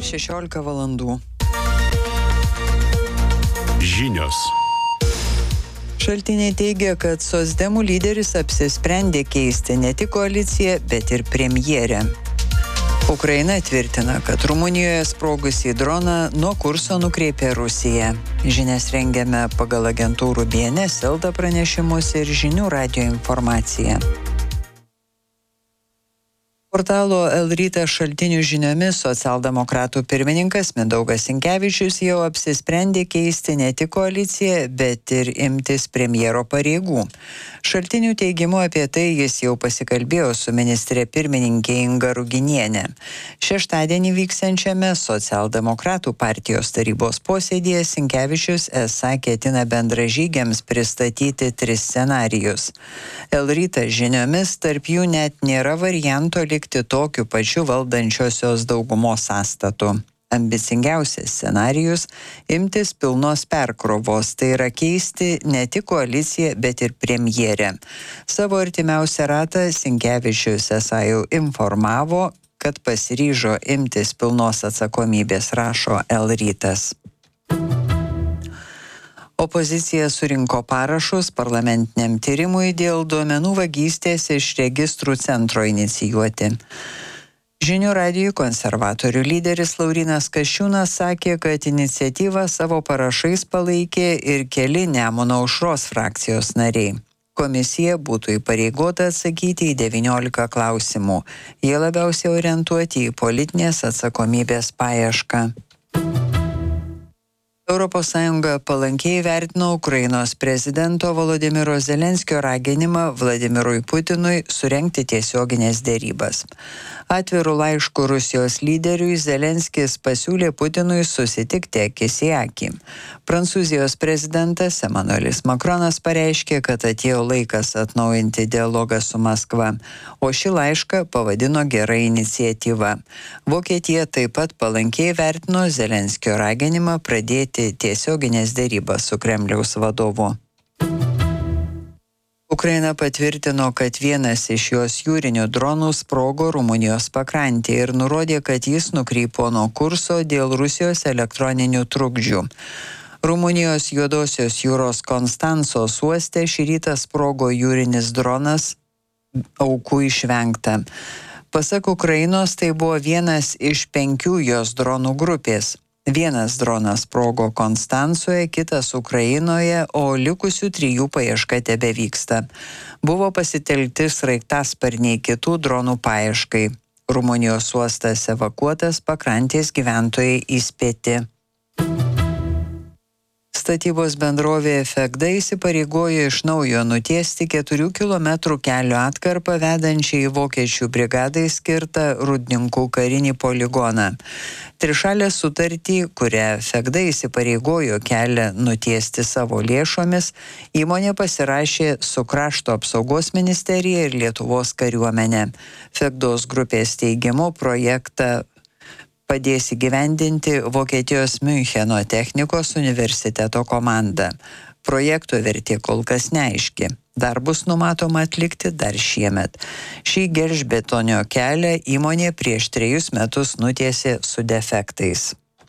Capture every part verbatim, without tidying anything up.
šešiolika valandų. Žinios. Šaltiniai teigia, kad socdemų lyderis apsisprendė keisti ne tik koaliciją, bet ir premjerę. Ukraina tvirtina, kad Rumunijoje sprogusį droną nuo kurso nukreipė Rusija. Žinias rengiame pagal agentūrų B N S, Elta pranešimus ir žinių radijo informaciją. Portalo El Rytas šaltinių žiniomis socialdemokratų pirmininkas Mindaugas Sinkevičius jau apsisprendė keisti ne tik koaliciją, bet ir imtis premjero pareigų. Šaltinių teigimu apie tai jis jau pasikalbėjo su ministrė pirmininkė Inga Ruginienė. Šeštadienį vyksiančiame socialdemokratų partijos tarybos posėdyje Sinkevičius esą ketina bendražygiams pristatyti tris scenarijus. El Rytas žiniomis tarp jų net nėra varianto likti tokiu pačiu valdančiosios daugumos sąstatu. Ambicingiausias scenarijus – imtis pilnos perkrovos, tai yra keisti ne tik koaliciją, bet ir premjerę. Savo artimiausią ratą Sinkevičius esą jau informavo, kad pasiryžo imtis pilnos atsakomybės, rašo El Rytas. Opozicija surinko parašus parlamentiniam tyrimui dėl duomenų vagystės iš registrų centro inicijuoti. Žinių radijui konservatorių lyderis Laurynas Kasčiūnas sakė, kad iniciatyvą savo parašais palaikė ir keli Nemuno aušros frakcijos nariai. Komisija būtų įpareigota atsakyti į devyniolika klausimų. Jie labiausiai orientuoti į politinės atsakomybės paiešką. Europos Sąjunga palankiai vertino Ukrainos prezidento Volodymyro Zelenskio raginimą Vladimirui Putinui surengti tiesioginės derybas. Atviru laišku Rusijos lyderiui Zelenskis pasiūlė Putinui susitikti akis į akį. Prancūzijos prezidentas Emmanuelis Macronas pareiškė, kad atėjo laikas atnaujinti dialogą su Maskva, o šį laišką pavadino gera iniciatyva. Vokietija taip pat palankiai vertino Zelenskio raginimą pradėti tiesioginės derybas su Kremliaus vadovu. Ukraina patvirtino, kad vienas iš jos jūrinių dronų sprogo Rumunijos pakrantėje ir nurodė, kad jis nukrypo nuo kurso dėl Rusijos elektroninių trukdžių. Rumunijos Juodosios jūros Konstancos uoste šį rytą sprogo jūrinis dronas, aukų išvengta. Pasak Ukrainos, tai buvo vienas iš penkių jos dronų grupės. Vienas dronas sprogo Konstancoje, kitas Ukrainoje, o likusių trijų paieška tebevyksta. Buvo pasitelkti sraigtasparniai kitų dronų paieškai. Rumunijos uostas evakuotas, pakrantės gyventojai įspėti. Statybos bendrovė Fegda įsipareigojo iš naujo nutiesti keturių kilometrų kelio atkarpą vedančią į vokiečių brigadai skirtą Rūdninkų karinį poligoną. Trišalę sutartį, kurią Fegda įsipareigojo kelią nutiesti savo lėšomis, įmonė pasirašė su Krašto apsaugos ministerija ir Lietuvos kariuomenė. Fegdos grupės teigimu projektą padės įgyvendinti Vokietijos Miuncheno technikos universiteto komanda. Projekto vertė kol kas neaiški. Darbus numatoma atlikti dar šiemet. Šį gelžbetonio kelią įmonė prieš trejus metus nutiesė su defektais.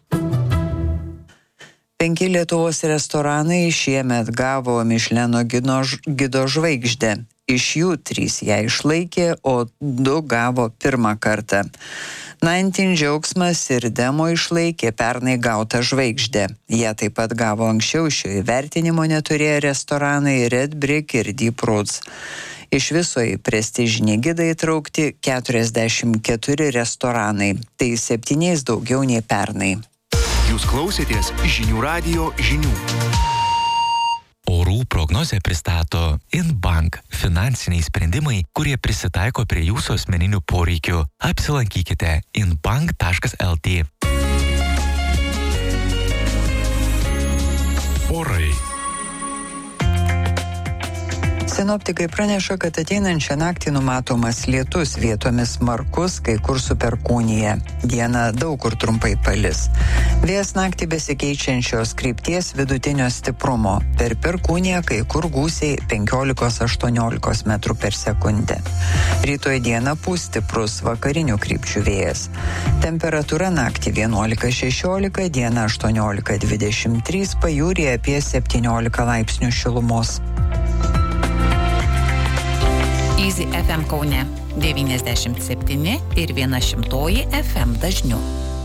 Penki Lietuvos restoranai šiemet gavo Mišleno gido žvaigždę. Iš jų trys ją išlaikė, o du gavo pirmą kartą. Nineteen Džiaugsmas ir Demo išlaikė pernai gautą žvaigždę. Jie taip pat gavo anksčiau šio įvertinimo neturėję restoranai Red Brick ir Deep Roots. Iš viso į prestižinį gidą įtraukti keturiasdešimt keturi restoranai. Tai septyniais daugiau nei pernai. Jūs klausėtės žinių radijo žinių. Orų prognozę pristato Inbank – finansiniai sprendimai, kurie prisitaiko prie jūsų asmeninių poreikių. Apsilankykite inbank taškas el tė. Orai. Sinoptikai praneša, kad ateinančią naktį numatomas lietus, vietomis smarkus, kai kur su perkūnija. Dieną daug kur trumpai palis. Vėjas naktį besikeičiančios krypties vidutinio stiprumo. Per perkūniją kai kur gūsiai penkiolika aštuoniolika metrų per sekundę. Rytoj dieną pūs stiprus vakarinių krypčių vėjas. Temperatūra naktį vienuolika šešiolika, dieną aštuoniolika dvidešimt trys, pajūryje apie septyniolika laipsnių šilumos. Easy F M Kaune devyniasdešimt septyni ir viena šimtoji F M dažniu.